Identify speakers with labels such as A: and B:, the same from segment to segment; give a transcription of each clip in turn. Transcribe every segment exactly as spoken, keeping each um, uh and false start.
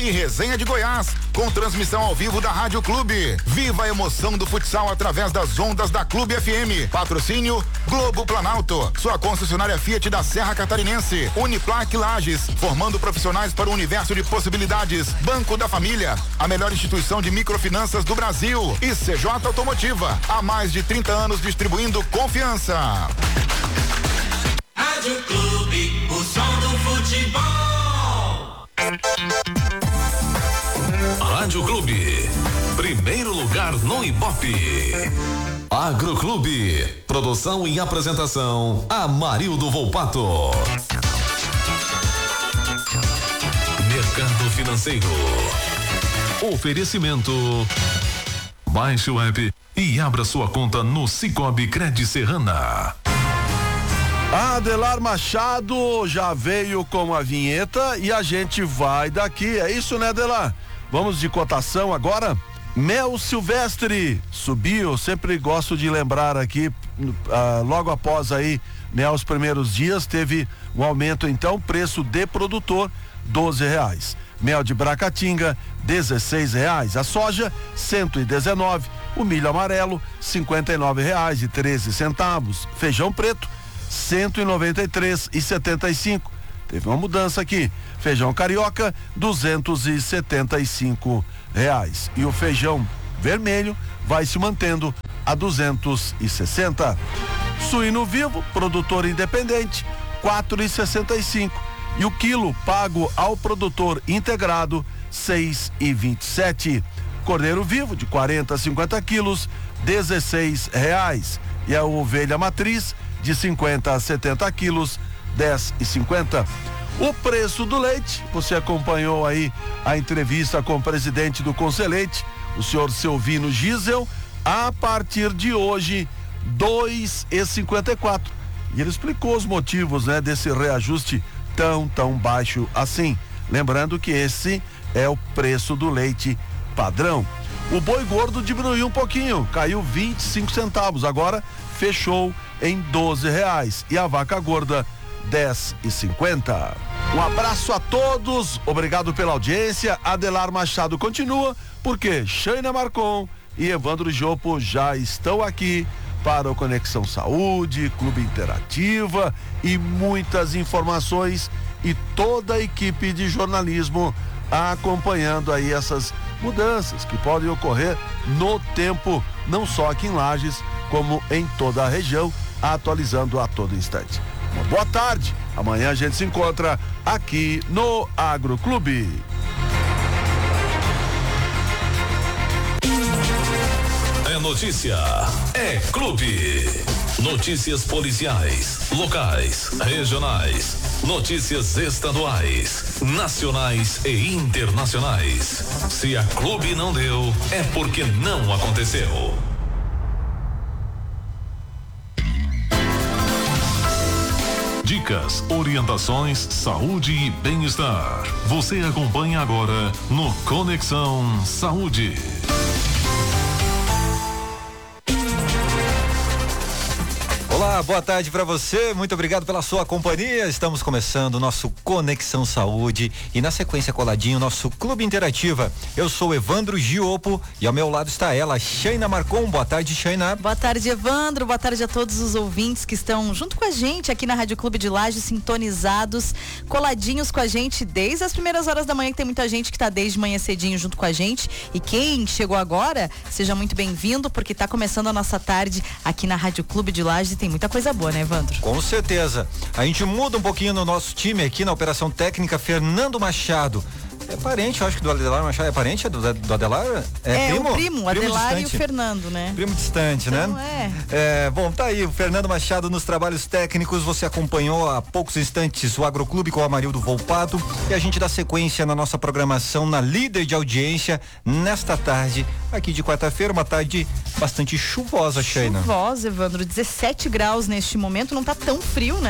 A: e Resenha de Goiás, com transmissão ao vivo da Rádio Clube. Viva a emoção do futsal através das ondas da Clube F M. Patrocínio Globo Planalto, sua concessionária Fiat da Serra Catarinense. Uniplac Lages, formando profissionais para o universo de possibilidades. Banco da Família, a melhor instituição de microfinanças do Brasil. E C J Automotiva, há mais de trinta anos distribuindo confiança.
B: Rádio Clube, o som do futebol.
C: Rádio Clube, primeiro lugar no Ibope. Agroclube, produção e apresentação, Amarildo Volpato. Mercado Financeiro. Oferecimento. Baixe o app e abra sua conta no Cicobi Cred Serrana.
D: Adelar Machado já veio com a vinheta e a gente vai daqui. É isso, né, Adelar? Vamos de cotação agora. Mel Silvestre subiu, sempre gosto de lembrar aqui, uh, logo após aí, né, os primeiros dias, teve um aumento, então, preço de produtor, doze reais. Mel de Bracatinga, dezesseis reais. A soja, cento e dezenove. O milho amarelo, cinquenta e nove reais e treze centavos. Feijão preto, cento e noventa e três e setenta e cinco. Teve uma mudança aqui. Feijão carioca, duzentos e setenta e cinco reais. E o feijão vermelho vai se mantendo a duzentos e sessenta. Suíno vivo, produtor independente, quatro e sessenta e cinco. E o quilo pago ao produtor integrado, seis e vinte e sete. Cordeiro vivo de quarenta a cinquenta quilos, dezesseis reais. E a ovelha matriz de cinquenta a setenta quilos, dez e cinquenta. O preço do leite, você acompanhou aí a entrevista com o presidente do Conselheite, o senhor Silvino Gisel, a partir de hoje, dois e cinquenta e quatro. E ele explicou os motivos, né, desse reajuste tão, tão baixo assim. Lembrando que esse é o preço do leite padrão. O boi gordo diminuiu um pouquinho, caiu vinte e cinco centavos, agora fechou em doze reais. E a vaca gorda, dez e cinquenta. Um abraço a todos, obrigado pela audiência. Adelar Machado continua, porque Shaina Marcon e Evandro Giopo já estão aqui para o Conexão Saúde, Clube Interativa e muitas informações, e toda a equipe de jornalismo acompanhando aí essas mudanças que podem ocorrer no tempo, não só aqui em Lages, como em toda a região, atualizando a todo instante. Uma boa tarde, amanhã a gente se encontra aqui no Agroclube.
C: É notícia, é clube. Notícias policiais, locais, regionais, notícias estaduais, nacionais e internacionais. Se a Clube não deu, é porque não aconteceu. Dicas, orientações, saúde e bem-estar. Você acompanha agora no Conexão Saúde.
E: Olá, boa tarde para você, muito obrigado pela sua companhia. Estamos começando o nosso Conexão Saúde e na sequência coladinho nosso Clube Interativa. Eu sou Evandro Giopo e ao meu lado está ela, Shaina Marcon. Boa tarde, Shaina.
F: Boa tarde, Evandro. Boa tarde a todos os ouvintes que estão junto com a gente aqui na Rádio Clube de Lages, sintonizados, coladinhos com a gente desde as primeiras horas da manhã, que tem muita gente que está desde manhã cedinho junto com a gente. E quem chegou agora, seja muito bem-vindo, porque está começando a nossa tarde aqui na Rádio Clube de Lages e tem muita coisa boa, né, Evandro?
E: Com certeza. A gente muda um pouquinho no nosso time aqui na Operação Técnica. Fernando Machado é parente, eu acho que do Adelar Machado é parente do, do Adelar?
F: É, é
E: primo?
F: o primo,
E: primo
F: Adelar
E: distante.
F: E o Fernando, né?
E: Primo distante,
F: então,
E: né?
F: É.
E: É, bom, tá aí, o Fernando Machado nos trabalhos técnicos. Você acompanhou há poucos instantes o Agroclube com o Amarildo Volpato e a gente dá sequência na nossa programação na líder de audiência nesta tarde, aqui de quarta-feira, uma tarde bastante chuvosa, Shaina.
F: Chuvosa, Evandro, dezessete graus neste momento, não tá tão frio, né?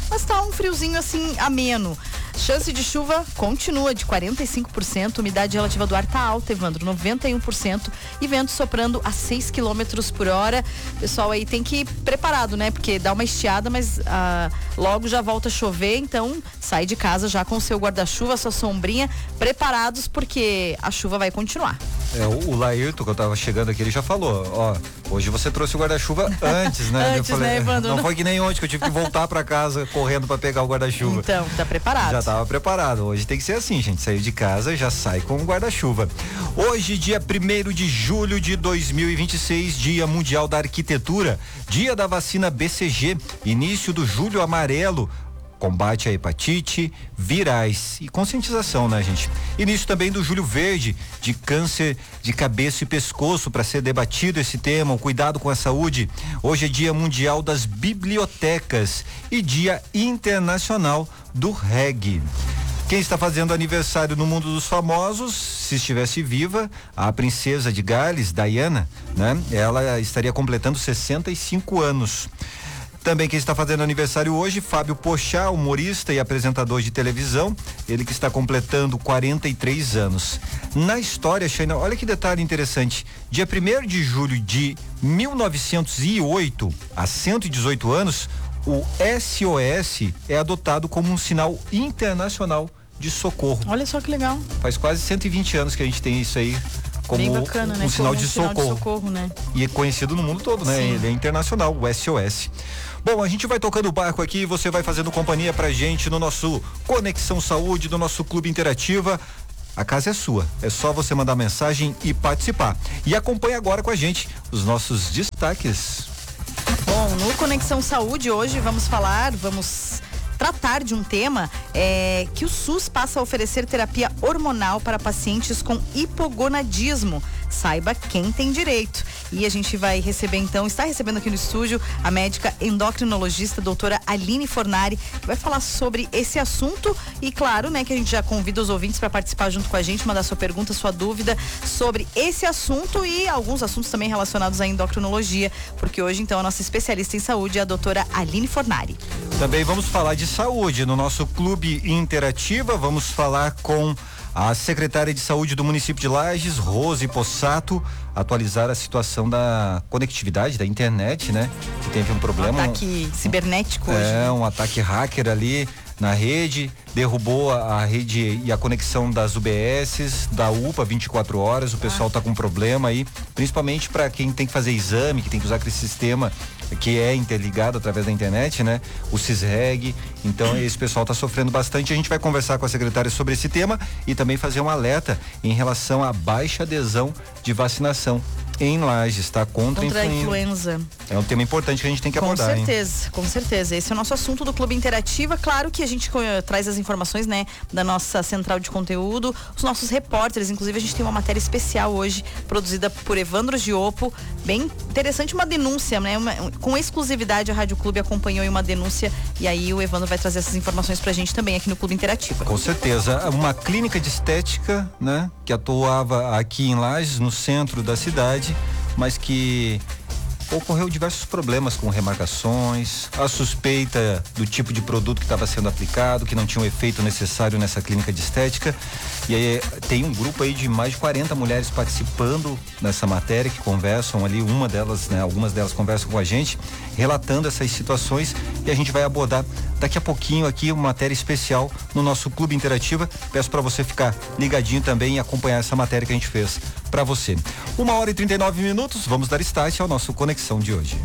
F: mas tá um friozinho assim ameno. Chance de chuva continua de quarenta e cinco por cento, umidade relativa do ar tá alta, Evandro, noventa e um por cento, e vento soprando a seis quilômetros por hora. Pessoal aí tem que ir preparado, né? Porque dá uma estiada, mas ah, logo já volta a chover, então sai de casa já com o seu guarda-chuva, sua sombrinha, preparados porque a chuva vai continuar.
E: É, o, o Laírton, que eu tava chegando aqui, ele já falou, ó, hoje você trouxe o guarda-chuva antes, né?
F: Antes,
E: eu falei,
F: né, Evandro?
E: não foi que nem ontem que eu tive que voltar pra casa correndo pra pegar o guarda-chuva.
F: Então, tá preparado.
E: Já tava preparado. Hoje tem que ser assim, gente. Saiu de casa, já sai com o guarda-chuva. Hoje, dia primeiro de julho de dois mil e vinte e seis, Dia Mundial da Arquitetura, dia da vacina B C G, início do Julho Amarelo, combate à hepatite, virais e conscientização, né, gente? Início também do Julho Verde, de câncer de cabeça e pescoço, para ser debatido esse tema, o cuidado com a saúde. Hoje é Dia Mundial das Bibliotecas e Dia Internacional do Reggae. Quem está fazendo aniversário no mundo dos famosos, se estivesse viva, a princesa de Gales, Diana, né? Ela estaria completando sessenta e cinco anos. Também quem está fazendo aniversário hoje, Fábio Pochá, humorista e apresentador de televisão, ele que está completando quarenta e três anos. Na história, Sheina, olha que detalhe interessante, dia primeiro de julho de mil novecentos e oito, há cento e dezoito anos, o S O S é adotado como um sinal internacional de socorro.
F: Olha só que legal.
E: Faz quase cento e vinte anos que a gente tem isso aí como
F: bem bacana,
E: um,
F: né?
E: um sinal,
F: como
E: de,
F: um sinal
E: socorro.
F: de socorro, né?
E: E é conhecido no mundo todo, né?
F: Sim.
E: Ele é internacional, o S O S. Bom, a gente vai tocando o barco aqui, você vai fazendo companhia pra gente no nosso Conexão Saúde, do nosso Clube Interativa. A casa é sua, é só você mandar mensagem e participar. E acompanhe agora com a gente os nossos destaques.
F: Bom, no Conexão Saúde hoje vamos falar, vamos tratar de um tema é, que o SUS passa a oferecer terapia hormonal para pacientes com hipogonadismo. Saiba quem tem direito. E a gente vai receber então, está recebendo aqui no estúdio a médica endocrinologista doutora Aline Fornari, que vai falar sobre esse assunto e claro, né, que a gente já convida os ouvintes para participar junto com a gente, mandar sua pergunta, sua dúvida sobre esse assunto e alguns assuntos também relacionados à endocrinologia, porque hoje então a nossa especialista em saúde é a doutora Aline Fornari.
E: Também vamos falar de saúde no nosso Clube Interativa, vamos falar com a secretária de saúde do município de Lages, Rose Possato, atualizar a situação da conectividade da internet, né? Que teve um problema.
F: Um ataque cibernético
E: é,
F: hoje. É,
E: um ataque hacker ali na rede, derrubou a, a rede e a conexão das U B S, da U P A vinte e quatro horas, o pessoal ah. tá com problema aí, principalmente para quem tem que fazer exame, que tem que usar aquele sistema que é interligado através da internet, né? O CISREG, então esse pessoal tá sofrendo bastante. A gente vai conversar com a secretária sobre esse tema e também fazer um alerta em relação à baixa adesão de vacinação em Lages, tá? Contra,
F: Contra a
E: influenza.
F: influenza.
E: É um tema importante que a gente tem que
F: com
E: abordar.
F: Com certeza, hein? Com certeza. Esse é o nosso assunto do Clube Interativa. Claro que a gente uh, traz as informações, né, da nossa central de conteúdo, os nossos repórteres. Inclusive, a gente tem uma matéria especial hoje, produzida por Evandro Giopo. Bem interessante, uma denúncia, né? Uma, um, com exclusividade, a Rádio Clube acompanhou uma denúncia e aí o Evandro vai trazer essas informações pra gente também aqui no Clube Interativa.
E: Com certeza. Uma clínica de estética, né, que atuava aqui em Lages, no centro da cidade, mas que ocorreu diversos problemas com remarcações, a suspeita do tipo de produto que estava sendo aplicado, que não tinha o efeito necessário nessa clínica de estética. E aí tem um grupo aí de mais de quarenta mulheres participando nessa matéria, que conversam ali, uma delas, né, algumas delas conversam com a gente, relatando essas situações, e a gente vai abordar daqui a pouquinho aqui uma matéria especial no nosso Clube Interativa. Peço para você ficar ligadinho também e acompanhar essa matéria que a gente fez para você. Uma hora e trinta e nove minutos, vamos dar start ao nosso Conexão de hoje.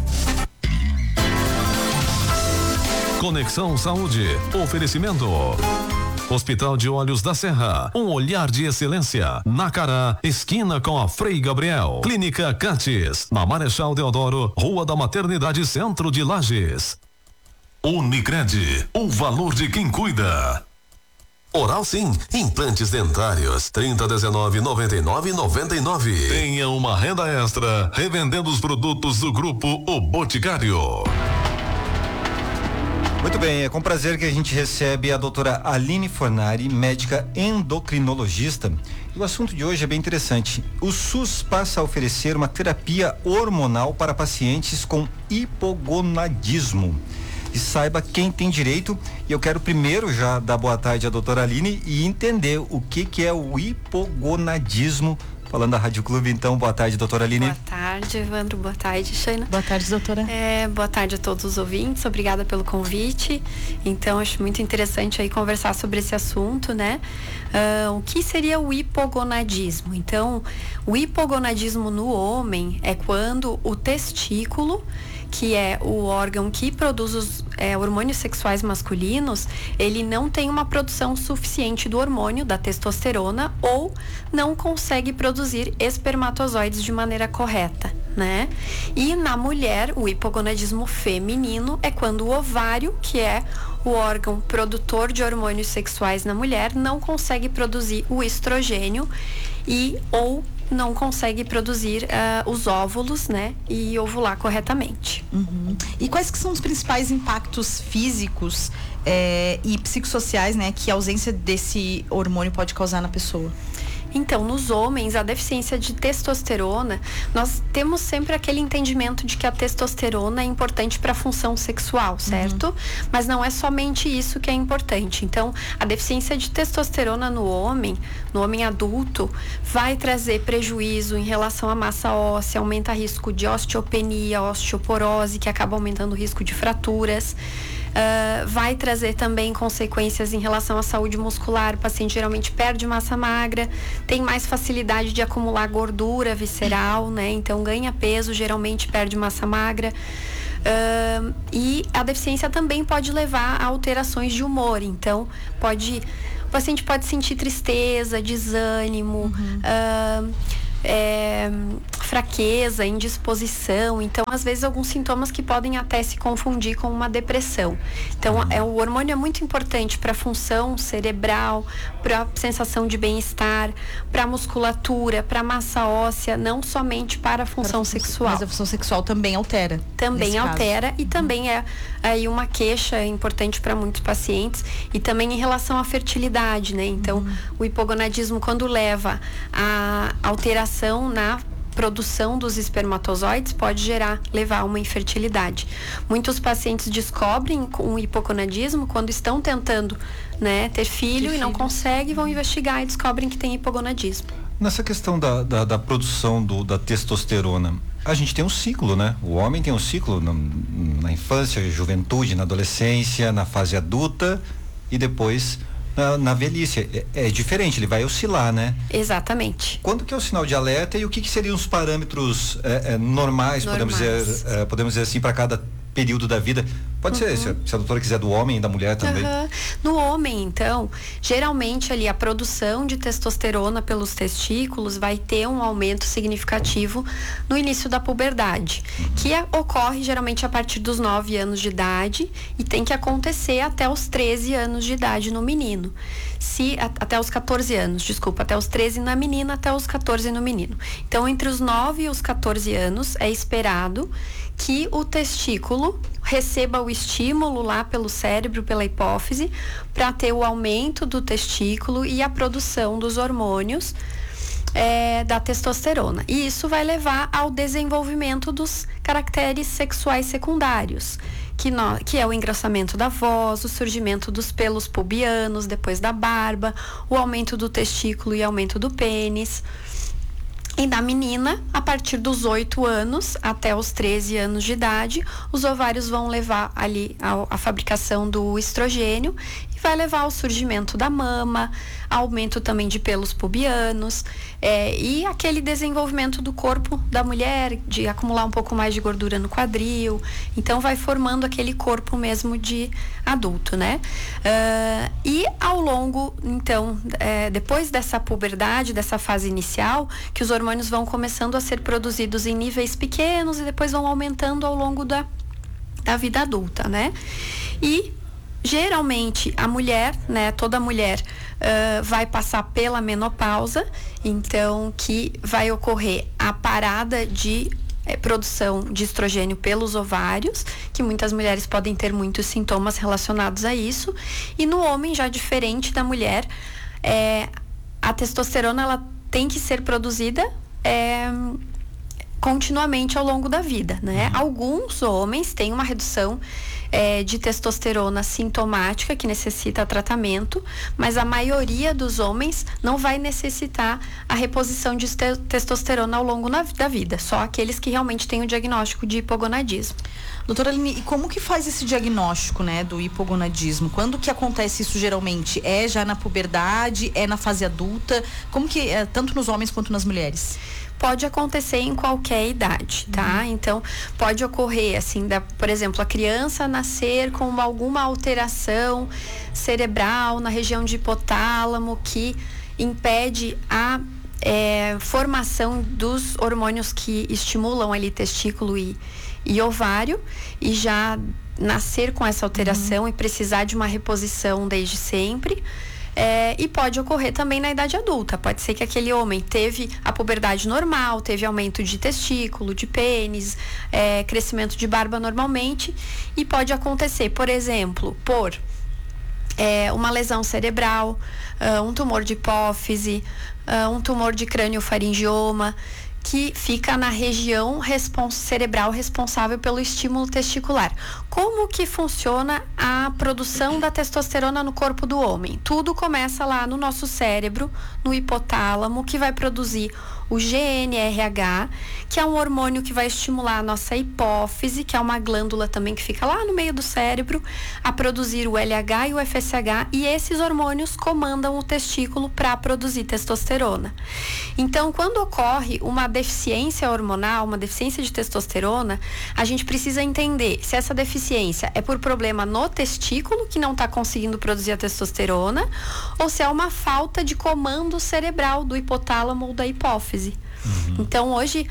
C: Conexão Saúde, oferecimento Hospital de Olhos da Serra, um olhar de excelência. Nacará, esquina com a Frei Gabriel. Clínica Cates, na Marechal Deodoro, Rua da Maternidade, Centro de Lages. Unicred, o valor de quem cuida. Oral Sim, implantes dentários, trinta, dezenove, noventa e nove, noventa e nove. Tenha uma renda extra, revendendo os produtos do Grupo O Boticário.
E: Muito bem, é com prazer que a gente recebe a doutora Aline Fornari, médica endocrinologista. E o assunto de hoje é bem interessante. O SUS passa a oferecer uma terapia hormonal para pacientes com hipogonadismo. e saiba quem tem direito. E eu quero primeiro já dar boa tarde à doutora Aline e entender o que que é o hipogonadismo. Falando da Rádio Clube, então, boa tarde, doutora Aline.
G: Boa tarde, Evandro, boa tarde, Shana.
F: Boa tarde, doutora.
G: É, boa tarde a todos os ouvintes, obrigada pelo convite. Então, acho muito interessante aí conversar sobre esse assunto, né? Uh, o que seria o hipogonadismo? Então, o hipogonadismo no homem é quando o testículo, que é o órgão que produz os é, hormônios sexuais masculinos, ele não tem uma produção suficiente do hormônio, da testosterona, ou não consegue produzir espermatozoides de maneira correta, né? E na mulher, o hipogonadismo feminino é quando o ovário, que é o órgão produtor de hormônios sexuais na mulher, não consegue produzir o estrogênio e ou não consegue produzir uh, os óvulos, né, e ovular corretamente.
F: Uhum. E quais que são os principais impactos físicos é, e psicossociais, né, que a ausência desse hormônio pode causar na pessoa?
G: Então, nos homens, a deficiência de testosterona, nós temos sempre aquele entendimento de que a testosterona é importante para a função sexual, certo? Uhum. Mas não é somente isso que é importante. Então, a deficiência de testosterona no homem, no homem adulto, vai trazer prejuízo em relação à massa óssea, aumenta o risco de osteopenia, osteoporose, que acaba aumentando o risco de fraturas. Uh, vai trazer também consequências em relação à saúde muscular. O paciente geralmente perde massa magra, tem mais facilidade de acumular gordura visceral, né? Então ganha peso, geralmente perde massa magra. Uh, e a deficiência também pode levar a alterações de humor. Então pode, o paciente pode sentir tristeza, desânimo, uhum. uh, É, fraqueza, indisposição. Então, às vezes, alguns sintomas que podem até se confundir com uma depressão. Então, é, o hormônio é muito importante para a função cerebral, para a sensação de bem-estar, para a musculatura, para a massa óssea, não somente para a função para sexual.
F: Mas a função sexual também altera.
G: Também altera caso. E uhum. também é aí uma queixa importante para muitos pacientes, e também em relação à fertilidade, né? Então, uhum. o hipogonadismo, quando leva a alteração na produção dos espermatozoides, pode gerar, levar a uma infertilidade. Muitos pacientes descobrem um hipogonadismo quando estão tentando, né, ter filho ter e não filho. conseguem, vão investigar e descobrem que tem hipogonadismo.
E: Nessa questão da, da, da produção do, da testosterona, a gente tem um ciclo, né? O homem tem um ciclo na, na infância, juventude, na adolescência, na fase adulta e depois Na, na velhice. É, é diferente, ele vai oscilar, né?
G: Exatamente.
E: Quando que é o sinal de alerta e o que que seriam os parâmetros é, é, normais, normais, podemos dizer, é, podemos dizer assim, para cada período da vida? Pode uhum. ser, se a, se a doutora quiser, do homem e da mulher também.
G: Uhum. No homem, então, geralmente ali a produção de testosterona pelos testículos vai ter um aumento significativo no início da puberdade, uhum. que a, ocorre geralmente a partir dos nove anos de idade e tem que acontecer até os treze anos de idade no menino. Se, a, até os catorze anos, desculpa, até os treze na menina, até os catorze no menino. Então, entre os nove e os catorze anos, é esperado que o testículo receba o estímulo lá pelo cérebro, pela hipófise, para ter o aumento do testículo e a produção dos hormônios é, da testosterona. E isso vai levar ao desenvolvimento dos caracteres sexuais secundários, que, no, que é o engrossamento da voz, o surgimento dos pelos pubianos depois da barba, o aumento do testículo e aumento do pênis. E na menina, a partir dos oito anos até os treze anos de idade, os ovários vão levar ali a, a fabricação do estrogênio e vai levar ao surgimento da mama, aumento também de pelos pubianos é, e aquele desenvolvimento do corpo da mulher, de acumular um pouco mais de gordura no quadril. Então vai formando aquele corpo mesmo de adulto, né? Uh, e ao longo, então, é, depois dessa puberdade, dessa fase inicial, que os hormônios vão começando a ser produzidos em níveis pequenos e depois vão aumentando ao longo da, da vida adulta, né? E geralmente a mulher, né, toda mulher uh, vai passar pela menopausa, então que vai ocorrer a parada de é, produção de estrogênio pelos ovários, que muitas mulheres podem ter muitos sintomas relacionados a isso. E no homem, já diferente da mulher, é, a testosterona ela tem que ser produzida é, continuamente ao longo da vida, né? Uhum. Alguns homens têm uma redução é, de testosterona sintomática que necessita tratamento, mas a maioria dos homens não vai necessitar a reposição de te- testosterona ao longo na, da vida, só aqueles que realmente têm o diagnóstico de hipogonadismo.
F: Doutora Aline, e como que faz esse diagnóstico, né, do hipogonadismo? Quando que acontece isso geralmente? É já na puberdade? É na fase adulta? Como que é, tanto nos homens quanto nas mulheres?
G: Pode acontecer em qualquer idade, tá? Uhum. Então, pode ocorrer, assim, da, por exemplo, a criança nascer com alguma alteração cerebral na região de hipotálamo que impede a é, formação dos hormônios que estimulam ali testículo e, e ovário, e já nascer com essa alteração uhum. e precisar de uma reposição desde sempre. É, e pode ocorrer também na idade adulta. Pode ser que aquele homem teve a puberdade normal, teve aumento de testículo, de pênis, é, crescimento de barba normalmente, e pode acontecer, por exemplo, por é, uma lesão cerebral, uh, um tumor de hipófise, uh, um tumor de crânio-faringioma, que fica na região respons- cerebral responsável pelo estímulo testicular. Como que funciona a produção da testosterona no corpo do homem? Tudo começa lá no nosso cérebro, no hipotálamo, que vai produzir o G N R H, que é um hormônio que vai estimular a nossa hipófise, que é uma glândula também que fica lá no meio do cérebro, a produzir o L H e o F S H, e esses hormônios comandam o testículo para produzir testosterona. Então, quando ocorre uma deficiência hormonal, uma deficiência de testosterona, a gente precisa entender se essa deficiência é por problema no testículo, que não está conseguindo produzir a testosterona, ou se é uma falta de comando cerebral do hipotálamo ou da hipófise. Uhum. Então, hoje,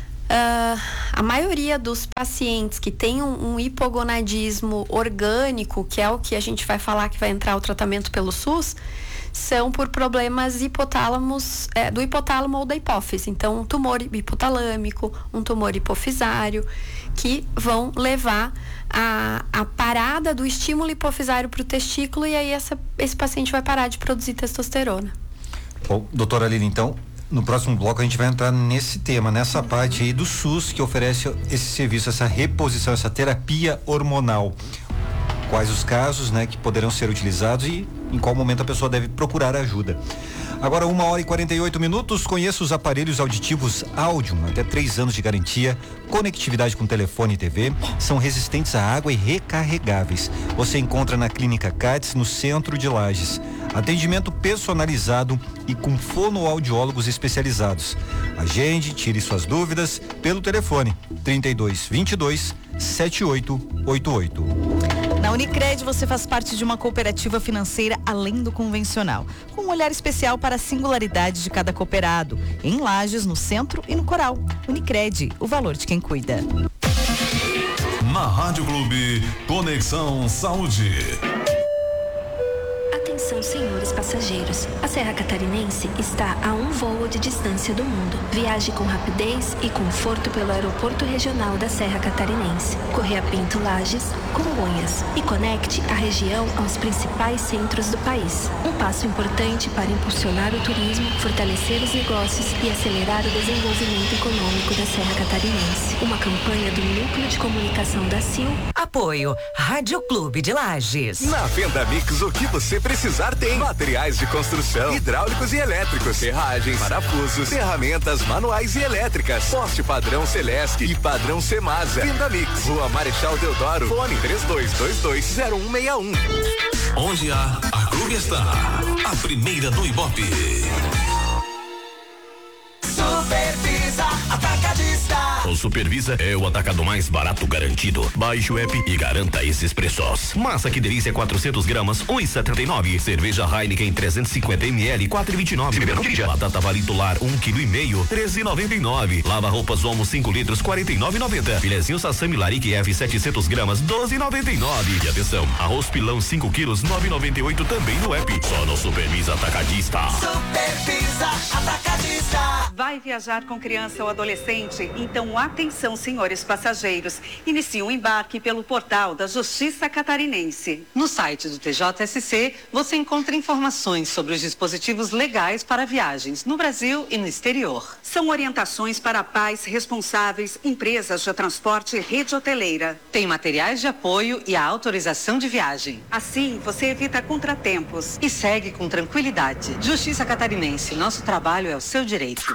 G: uh, a maioria dos pacientes que têm um, um hipogonadismo orgânico, que é o que a gente vai falar que vai entrar o tratamento pelo SUS, são por problemas hipotálamos, é, do hipotálamo ou da hipófise. Então, um tumor hipotalâmico, um tumor hipofisário, que vão levar a, a parada do estímulo hipofisário para o testículo, e aí essa, esse paciente vai parar de produzir testosterona.
E: Bom, doutora Aline, então, no próximo bloco a gente vai entrar nesse tema, nessa uhum. parte aí do SUS que oferece esse serviço, essa reposição, essa terapia hormonal. Quais os casos, né, que poderão ser utilizados e em qual momento a pessoa deve procurar ajuda. Agora, uma hora e quarenta e oito minutos, conheça os aparelhos auditivos Audium, até três anos de garantia, conectividade com telefone e T V, são resistentes à água e recarregáveis. Você encontra na Clínica Cátis, no centro de Lages. Atendimento personalizado e com fonoaudiólogos especializados. Agende, tire suas dúvidas pelo telefone trinta e dois, vinte e dois, setenta e oito oitenta e oito.
F: Na Unicred, você faz parte de uma cooperativa financeira além do convencional, com um olhar especial para a singularidade de cada cooperado, em Lages, no centro e no Coral. Unicred, o valor de quem cuida.
C: Na Rádio Clube, Conexão Saúde.
H: Atenção, senhores passageiros. A Serra Catarinense está a um voo de distância do mundo. Viaje com rapidez e conforto pelo aeroporto regional da Serra Catarinense, Correia Pinto Lages, Congonhas, e conecte a região aos principais centros do país. Um passo importante para impulsionar o turismo, fortalecer os negócios e acelerar o desenvolvimento econômico da Serra Catarinense. Uma campanha do Núcleo de Comunicação da C I L.
I: Apoio Rádio Clube de Lages.
J: Na Venda Mix, o que você precisar tem materiais de construção, hidráulicos e elétricos, ferragens, parafusos, ferramentas manuais e elétricas, poste padrão Celesc e padrão Semasa. Venda Mix, Rua Marechal Deodoro, fone três dois dois dois, zero um seis um.
C: Onde há, a Clube está. A primeira do Ibope.
B: Supervisa Atacadista.
C: O Supervisa é o atacado mais barato garantido. Baixe o app e garanta esses preços. Massa que delícia quatrocentos gramas, um e setenta e nove. Cerveja Heineken trezentos e cinquenta mililitros, quatro e vinte e nove. Batata Valito Lar um quilo e meio, treze e noventa e nove. Lava roupas Omo cinco litros, quarenta e nove e noventa. Filezinho Sassami Larique F setecentos gramas, doze e noventa e nove. E atenção, arroz pilão cinco quilos, nove e noventa e oito também no app. Só no Supervisa Atacadista.
B: Supervisa Atacadista.
K: Vai viajar com criança ou adolescente? Então atenção, senhores passageiros. Inicie o embarque pelo portal da Justiça Catarinense.
L: No site do T J S C, você encontra informações sobre os dispositivos legais para viagens no Brasil e no exterior.
K: São orientações para pais responsáveis, empresas de transporte e rede hoteleira.
L: Tem materiais de apoio e a autorização de viagem.
K: Assim, você evita contratempos.
L: E segue com tranquilidade. Justiça Catarinense, nosso trabalho é o seu direito.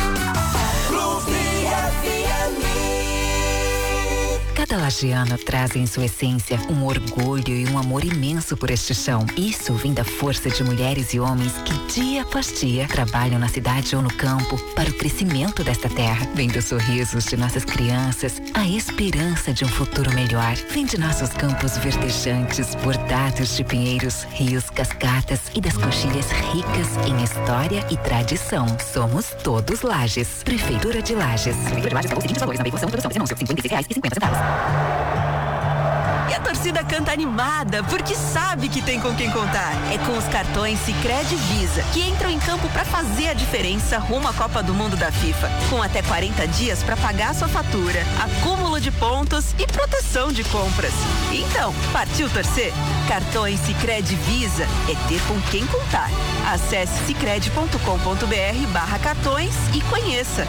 I: Cada lagiano traz em sua essência um orgulho e um amor imenso por este chão. Isso vem da força de mulheres e homens que dia após dia trabalham na cidade ou no campo para o crescimento desta terra. Vem dos sorrisos de nossas crianças, a esperança de um futuro melhor. Vem de nossos campos verdejantes, bordados de pinheiros, rios, cascatas e das coxilhas ricas em história e tradição. Somos todos Lages. Prefeitura de Lages. Prefeitura de Lages pagou os seguintes valores na veiculação, produção desse anúncio: cinquenta e seis reais e cinquenta centavos.
M: E a torcida canta animada, porque sabe que tem com quem contar. É com os cartões Sicredi Visa, que entram em campo para fazer a diferença rumo à Copa do Mundo da FIFA. Com até quarenta dias para pagar sua fatura, acúmulo de pontos e proteção de compras. Então, partiu torcer? Cartões Sicredi Visa é ter com quem contar. Acesse sicredi ponto com ponto br barra cartões e conheça.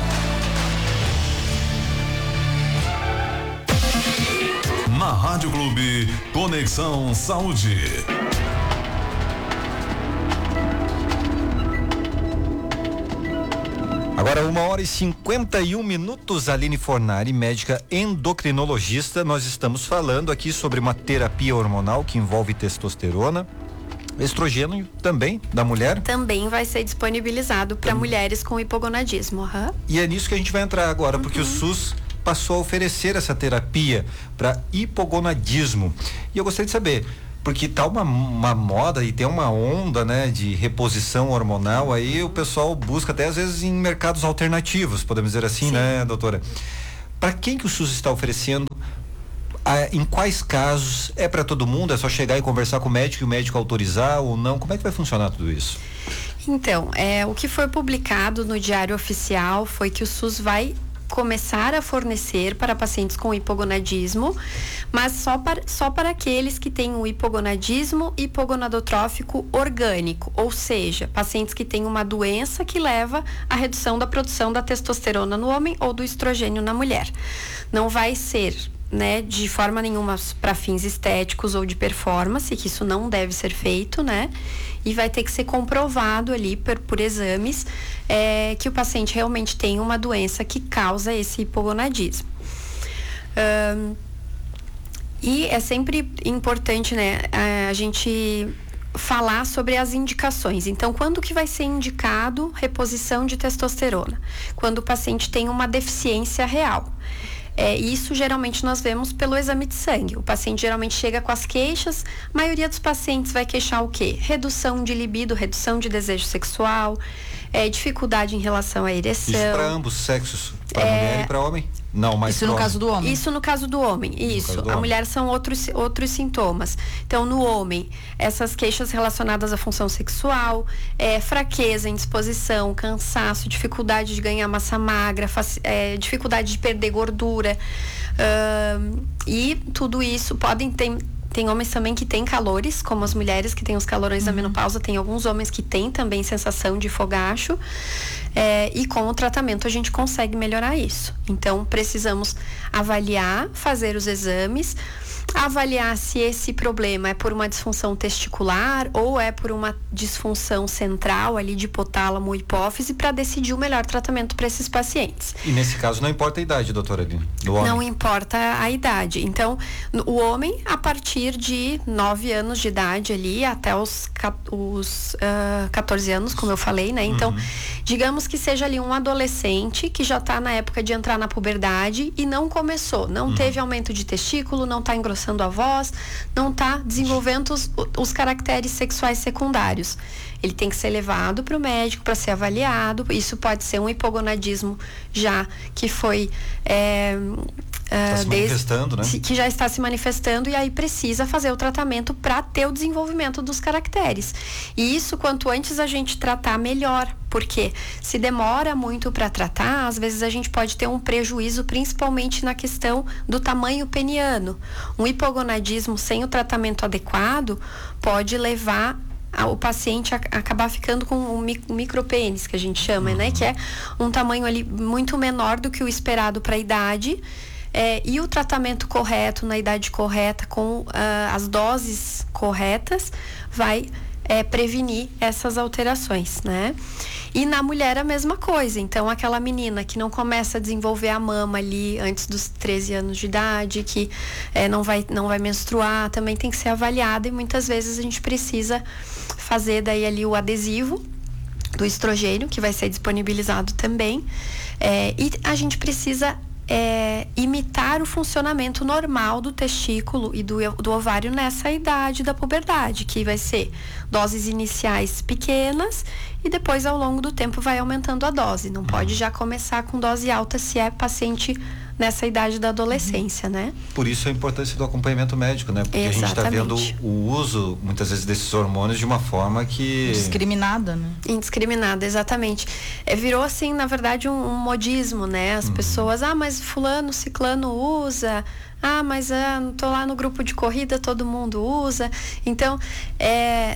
C: Na Rádio Clube, Conexão Saúde.
E: Agora, uma hora e cinquenta e um minutos, Aline Fornari, médica endocrinologista. Nós estamos falando aqui sobre uma terapia hormonal que envolve testosterona. Estrogênio também, da mulher?
G: Também vai ser disponibilizado para mulheres com hipogonadismo. Uhum.
E: E é nisso que a gente vai entrar agora, uhum. porque o SUS passou a oferecer essa terapia para hipogonadismo. E eu gostaria de saber, porque tá uma, uma moda e tem uma onda, né, de reposição hormonal, aí o pessoal busca até às vezes em mercados alternativos, podemos dizer assim, Sim. né, doutora? Para quem que o SUS está oferecendo? Ah, em quais casos? É para todo mundo? É só chegar e conversar com o médico e o médico autorizar ou não? Como é que vai funcionar tudo isso?
G: Então, é, o que foi publicado no Diário Oficial foi que o SUS vai começar a fornecer para pacientes com hipogonadismo, mas só para, só para aqueles que têm o hipogonadismo hipogonadotrófico orgânico, ou seja, pacientes que têm uma doença que leva à redução da produção da testosterona no homem ou do estrogênio na mulher. Não vai ser, né, de forma nenhuma para fins estéticos ou de performance, que isso não deve ser feito, né? E vai ter que ser comprovado ali por, por exames é, que o paciente realmente tem uma doença que causa esse hipogonadismo. Um, e é sempre importante, né, a, a gente falar sobre as indicações. Então, quando que vai ser indicado reposição de testosterona? Quando o paciente tem uma deficiência real. É, isso geralmente nós vemos pelo exame de sangue. O paciente geralmente chega com as queixas. A maioria dos pacientes vai queixar o quê? Redução de libido, redução de desejo sexual, é, dificuldade em relação à ereção.
E: Isso para ambos os sexos, para
G: é,
E: mulher e para homem? Não, mas
F: isso no homem. Caso do homem.
G: Isso no caso do homem, isso. Do a homem. Mulher são outros, outros sintomas. Então, no homem, essas queixas relacionadas à função sexual, é, fraqueza, indisposição, cansaço, dificuldade de ganhar massa magra, faci, é, dificuldade de perder gordura. Uh, e tudo isso podem ter... Tem homens também que têm calores, como as mulheres que têm os calorões uhum. da menopausa. Tem alguns homens que têm também sensação de fogacho. É, e com o tratamento a gente consegue melhorar isso. Então, precisamos avaliar, fazer os exames, avaliar se esse problema é por uma disfunção testicular ou é por uma disfunção central ali de hipotálamo ou hipófise, para decidir o melhor tratamento para esses pacientes.
E: E nesse caso não importa a idade, doutora Aline, do homem?
G: Não importa a idade. Então, o homem, a partir de nove anos de idade ali até os, os uh, catorze anos, como eu falei, né? Então, uhum. digamos que seja ali um adolescente que já está na época de entrar na puberdade e não começou, não uhum. teve aumento de testículo, não está engrossando a voz, não está desenvolvendo os, os caracteres sexuais secundários. ele tem que ser levado para o médico para ser avaliado. Isso pode ser um hipogonadismo já que foi é,
E: Tá se manifestando, né?
G: Que já está se manifestando, e aí precisa fazer o tratamento para ter o desenvolvimento dos caracteres. E isso, quanto antes a gente tratar, melhor. Porque se demora muito para tratar, às vezes a gente pode ter um prejuízo, principalmente na questão do tamanho peniano. Um hipogonadismo sem o tratamento adequado pode levar o paciente a acabar ficando com um micropênis, que a gente chama, uhum. né? Que é um tamanho ali muito menor do que o esperado para a idade. É, e o tratamento correto, na idade correta, com uh, as doses corretas, vai é, prevenir essas alterações, né? E na mulher a mesma coisa. Então, aquela menina que não começa a desenvolver a mama ali antes dos treze anos de idade, que é, não vai, não vai menstruar, também tem que ser avaliada, e muitas vezes a gente precisa fazer daí ali o adesivo do estrogênio, que vai ser disponibilizado também. É, e a gente precisa É, imitar o funcionamento normal do testículo e do, do ovário nessa idade da puberdade, que vai ser doses iniciais pequenas e depois ao longo do tempo vai aumentando a dose. Não pode já começar com dose alta se é paciente nessa idade da adolescência, né?
E: Por isso a importância do acompanhamento médico, né? Porque
G: Exatamente.
E: A gente está vendo o uso, muitas vezes, desses hormônios de uma forma que...
F: Indiscriminada, né?
G: Indiscriminada, exatamente. É, virou, assim, na verdade, um, um modismo, né? As uhum. pessoas, ah, mas fulano, ciclano usa... Ah, mas ah, tô lá no grupo de corrida, todo mundo usa. Então, é...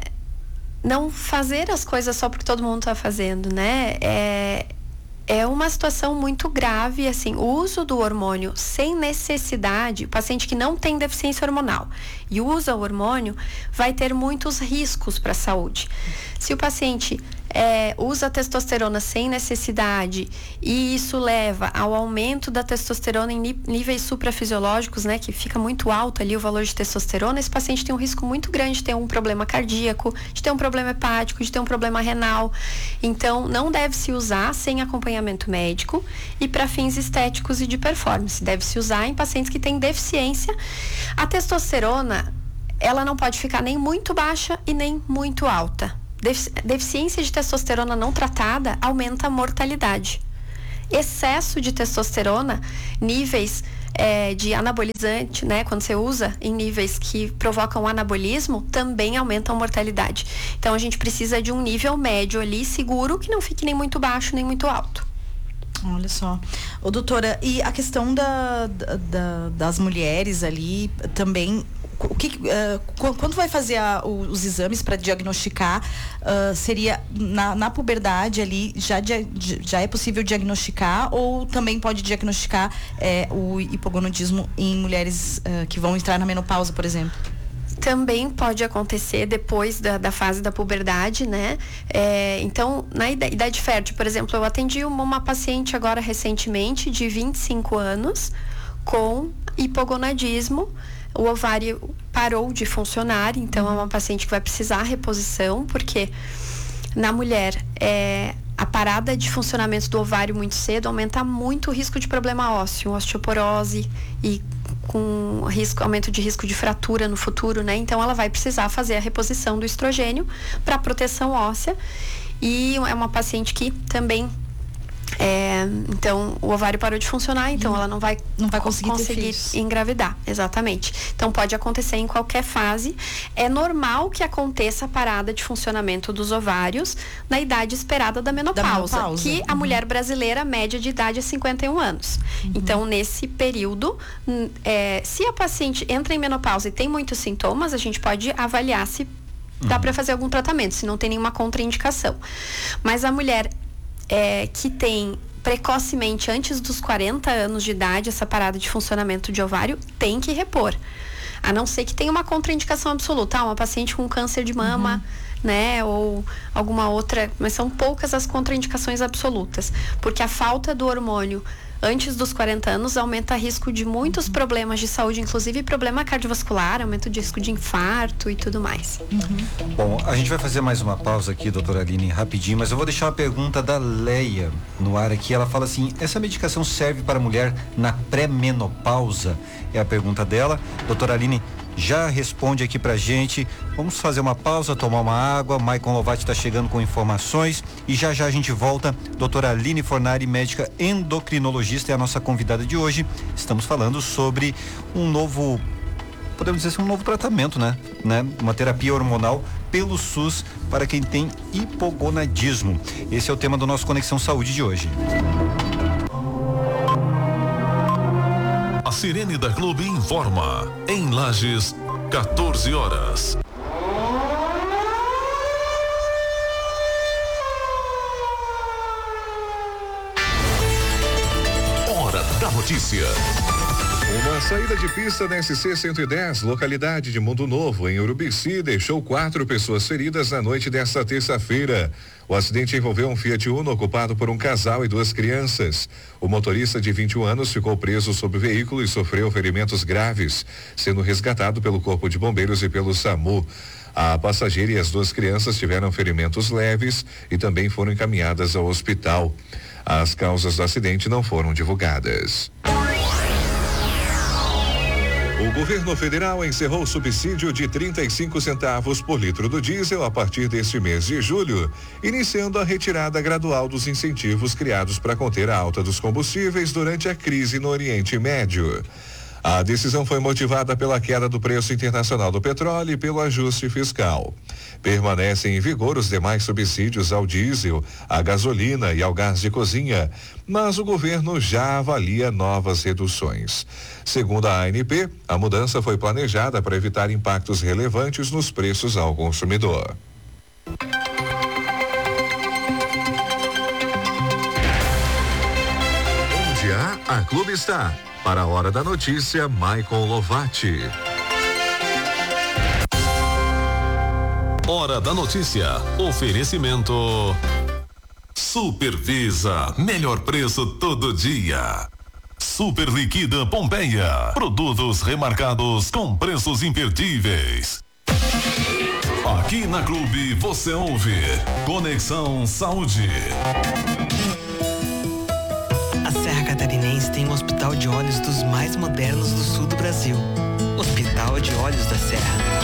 G: não fazer as coisas só porque todo mundo está fazendo, né? É... É uma situação muito grave, assim, o uso do hormônio sem necessidade, o paciente que não tem deficiência hormonal e usa o hormônio, vai ter muitos riscos para a saúde. Se o paciente é, usa a testosterona sem necessidade e isso leva ao aumento da testosterona em níveis suprafisiológicos, né, que fica muito alto ali o valor de testosterona, esse paciente tem um risco muito grande de ter um problema cardíaco, de ter um problema hepático, de ter um problema renal. Então, não deve se usar sem acompanhamento médico e para fins estéticos e de performance. Deve se usar em pacientes que têm deficiência. A testosterona, ela não pode ficar nem muito baixa e nem muito alta. Deficiência de testosterona não tratada aumenta a mortalidade. Excesso de testosterona, níveis é, de anabolizante, né, quando você usa em níveis que provocam anabolismo, também aumentam a mortalidade. Então a gente precisa de um nível médio ali, seguro, que não fique nem muito baixo nem muito alto.
F: Olha só. Ô, doutora, e a questão da, da, das mulheres ali também, o que, uh, quando vai fazer a, os exames para diagnosticar, uh, seria na, na puberdade ali, já, já é possível diagnosticar ou também pode diagnosticar é, o hipogonadismo em mulheres uh, que vão entrar na menopausa, por exemplo?
G: Também pode acontecer depois da, da fase da puberdade, né? É, então, na idade, idade fértil, por exemplo, eu atendi uma, uma paciente agora recentemente de vinte e cinco anos com hipogonadismo. O ovário parou de funcionar, então é uma paciente que vai precisar reposição, porque na mulher é, a parada de funcionamento do ovário muito cedo aumenta muito o risco de problema ósseo, osteoporose e com risco, aumento de risco de fratura no futuro, né? Então ela vai precisar fazer a reposição do estrogênio para proteção óssea, e é uma paciente que também É, então o ovário parou de funcionar, então hum. ela não vai,
F: não vai conseguir,
G: conseguir engravidar, exatamente. Então pode acontecer em qualquer fase. É normal que aconteça a parada de funcionamento dos ovários na idade esperada da menopausa, da menopausa. que uhum. a mulher brasileira, a média de idade é cinquenta e um anos. Uhum. Então nesse período, é, se a paciente entra em menopausa e tem muitos sintomas, a gente pode avaliar se dá uhum. para fazer algum tratamento, se não tem nenhuma contraindicação. Mas a mulher É, que tem precocemente, antes dos quarenta anos de idade, essa parada de funcionamento de ovário, tem que repor. A não ser que tenha uma contraindicação absoluta. Ah, uma paciente com câncer de mama, uhum. né? Ou alguma outra, mas são poucas as contraindicações absolutas. Porque a falta do hormônio antes dos quarenta anos aumenta o risco de muitos uhum. problemas de saúde, inclusive problema cardiovascular, aumento de risco de infarto e tudo mais.
E: Uhum. Bom, a gente vai fazer mais uma pausa aqui, doutora Aline, rapidinho, mas eu vou deixar uma pergunta da Leia no ar aqui. Ela fala assim: essa medicação serve para mulher na pré-menopausa? É a pergunta dela. Doutora Aline, já responde aqui pra gente. Vamos fazer uma pausa, tomar uma água. Maicon Lovati está chegando com informações e já já a gente volta. Doutora Aline Fornari, médica endocrinologista, é a nossa convidada de hoje. Estamos falando sobre um novo, podemos dizer assim, um novo tratamento, né? né? Uma terapia hormonal pelo SUS para quem tem hipogonadismo. Esse é o tema do nosso Conexão Saúde de hoje.
C: A Sirene da Clube informa. Em Lages, quatorze horas. Hora da notícia.
N: Uma saída de pista na S C cento e dez, localidade de Mundo Novo, em Urubici, deixou quatro pessoas feridas na noite desta terça-feira. O acidente envolveu um Fiat Uno ocupado por um casal e duas crianças. O motorista de vinte e um anos ficou preso sob o veículo e sofreu ferimentos graves, sendo resgatado pelo Corpo de Bombeiros e pelo SAMU. A passageira e as duas crianças tiveram ferimentos leves e também foram encaminhadas ao hospital. As causas do acidente não foram divulgadas. O governo federal encerrou o subsídio de trinta e cinco centavos por litro do diesel a partir deste mês de julho, iniciando a retirada gradual dos incentivos criados para conter a alta dos combustíveis durante a crise no Oriente Médio. A decisão foi motivada pela queda do preço internacional do petróleo e pelo ajuste fiscal. Permanecem em vigor os demais subsídios ao diesel, à gasolina e ao gás de cozinha, mas o governo já avalia novas reduções. Segundo a A N P, a mudança foi planejada para evitar impactos relevantes nos preços ao consumidor. Onde há, a Clube está. Para a Hora da Notícia, Maicon Lovati.
C: Hora da Notícia. Oferecimento Supervisa. Melhor preço todo dia. Super Liquida Pompeia. Produtos remarcados com preços imperdíveis. Aqui na Clube você ouve Conexão Saúde.
O: A Serra Catarinense tem um hospital de olhos dos mais modernos do sul do Brasil. Hospital de Olhos da Serra.